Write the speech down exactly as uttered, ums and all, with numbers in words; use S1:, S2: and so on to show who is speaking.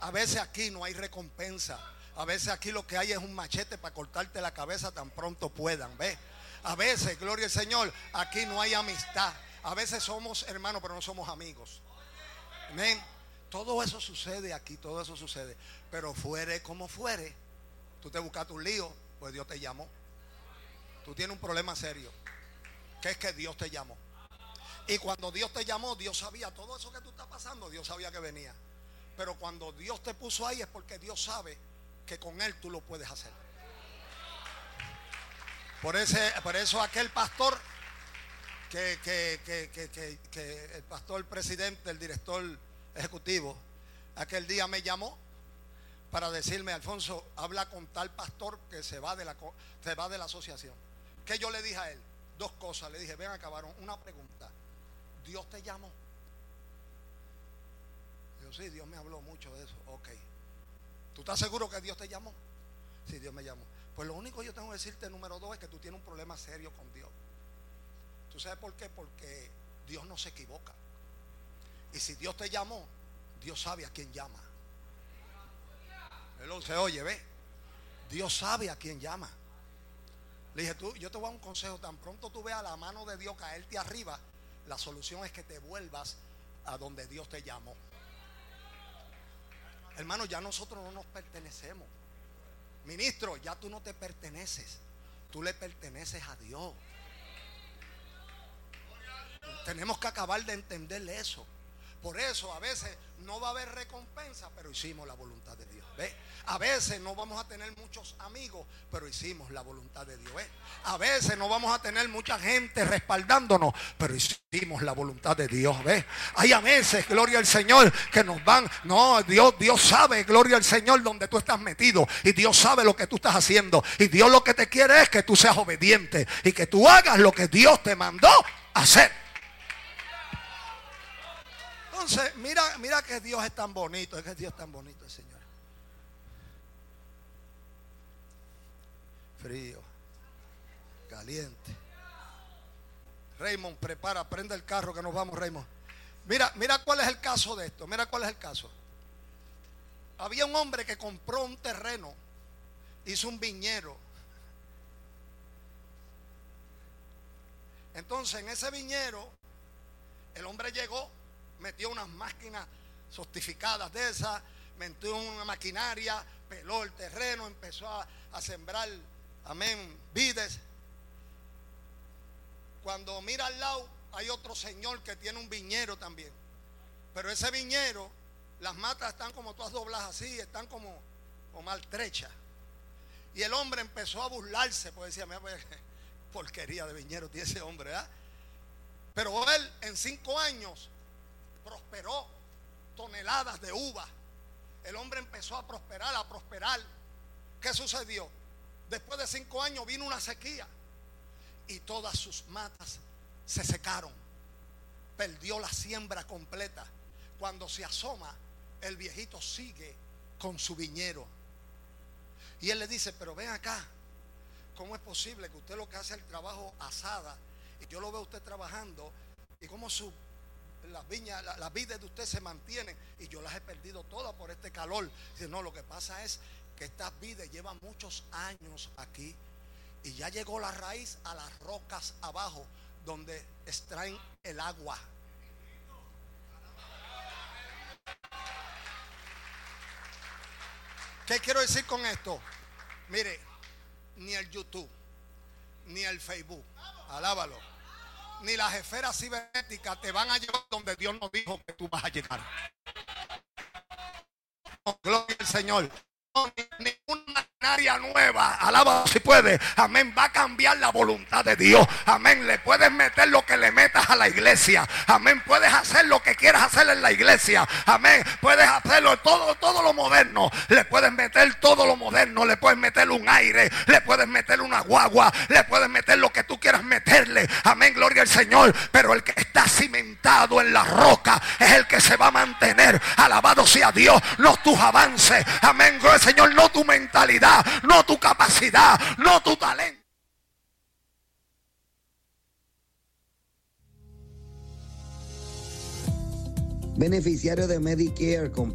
S1: A veces aquí no hay recompensa. A veces aquí lo que hay es un machete para cortarte la cabeza tan pronto puedan, ¿ves? A veces, gloria al Señor, aquí no hay amistad. A veces somos hermanos, pero no somos amigos. Amén. Todo eso sucede aquí, todo eso sucede. Pero fuere como fuere, tú te buscaste un lío, pues Dios te llamó. Tú tienes un problema serio, que es que Dios te llamó. Y cuando Dios te llamó, Dios sabía todo eso que tú estás pasando, Dios sabía que venía. Pero cuando Dios te puso ahí es porque Dios sabe que con Él tú lo puedes hacer. Por, ese, por eso aquel pastor que, que, que, que, que, que el pastor presidente, el director ejecutivo, aquel día me llamó para decirme: Alfonso, habla con tal pastor que se va de la, se va de la asociación. ¿Qué yo le dije a él? Dos cosas. Le dije: ven acá, varón, una pregunta. ¿Dios te llamó? Yo: sí, Dios me habló mucho de eso. Ok. ¿Tú estás seguro que Dios te llamó? Sí, Dios me llamó. Pues lo único que yo tengo que decirte, número dos, es que tú tienes un problema serio con Dios. ¿Tú sabes por qué? Porque Dios no se equivoca. Y si Dios te llamó, Dios sabe a quién llama. Él se oye, ¿ve? Dios sabe a quién llama. Le dije: tú, yo te voy a dar un consejo. Tan pronto tú veas la mano de Dios caerte arriba, la solución es que te vuelvas a donde Dios te llamó. Hermano, ya nosotros no nos pertenecemos. Ministro, ya tú no te perteneces. Tú le perteneces a Dios. Tenemos que acabar de entender eso. Por eso a veces no va a haber recompensa, pero hicimos la voluntad de Dios. ¿Ve? A veces no vamos a tener muchos amigos, pero hicimos la voluntad de Dios. ¿Ve? A veces no vamos a tener mucha gente respaldándonos, pero hicimos la voluntad de Dios. ¿Ve? Hay a veces, gloria al Señor, que nos van. No, Dios, Dios sabe, gloria al Señor, donde tú estás metido. Y Dios sabe lo que tú estás haciendo. Y Dios lo que te quiere es que tú seas obediente y que tú hagas lo que Dios te mandó hacer. Entonces, mira, mira que Dios es tan bonito, es que Dios es tan bonito, el Señor. Frío, caliente. Raymond, prepara, prende el carro que nos vamos, Raymond. Mira, mira cuál es el caso de esto, mira cuál es el caso. Había un hombre que compró un terreno, hizo un viñedo. Entonces, en ese viñedo, el hombre llegó, metió unas máquinas sofisticadas de esas, metió una maquinaria, peló el terreno, empezó a, a sembrar, amén, vides. Cuando mira al lado hay otro señor que tiene un viñedo también, pero ese viñedo, las matas están como todas dobladas así, están como, como maltrechas. Y el hombre empezó a burlarse, porque decía: mira, pues, porquería de viñedo tiene ese hombre, ¿verdad? Pero él en cinco años prosperó toneladas de uva. El hombre empezó a prosperar, a prosperar. ¿Qué sucedió? Después de cinco años vino una sequía y todas sus matas se secaron. Perdió la siembra completa. Cuando se asoma, el viejito sigue con su viñedo. Y él le dice: pero ven acá, ¿cómo es posible que usted lo que hace el trabajo asada y yo lo veo a usted trabajando y cómo su las viñas, las, las vides de usted se mantienen y yo las he perdido todas por este calor? Dice: no, lo que pasa es que estas vides llevan muchos años aquí y ya llegó la raíz a las rocas abajo donde extraen el agua. ¿Qué quiero decir con esto? Mire, ni el YouTube, ni el Facebook, alábalo, ni las esferas cibernéticas te van a llevar donde Dios nos dijo que tú vas a llegar. Oh, gloria al Señor. No, ni, ni una maquinaria nueva, alaba si puede, amén, va a cambiar la voluntad de Dios. Amén, le puedes meter lo que le metas a la iglesia. Amén, puedes hacer lo que quieras hacer en la iglesia. Amén, puedes hacerlo todo, todo lo moderno. Le puedes meter todo lo moderno, le puedes meter un aire, le puedes meter una guagua, le puedes meter lo que tú quieras meterle. Amén, gloria al Señor. Pero el que está cimentado en la roca es el que se va a mantener. Alabado sea Dios, no tus avances. Amén, gloria al Señor, no tu mentalidad, no tu capacidad, no tu talento.
S2: Beneficiario de Medicare con